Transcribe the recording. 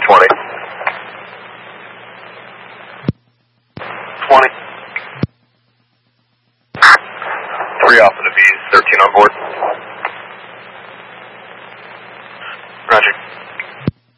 20. 20. 3 Alpha to B's, 13 on board.